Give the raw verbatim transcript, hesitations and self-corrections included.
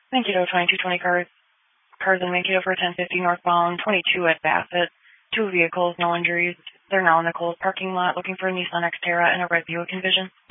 Mankato twenty-two twenty cars. Cars in Mankato for ten fifty northbound, twenty-two at Bassett. Two vehicles, no injuries. They're now in the Kohl's parking lot looking for a Nissan Xterra and a red Buick Envision.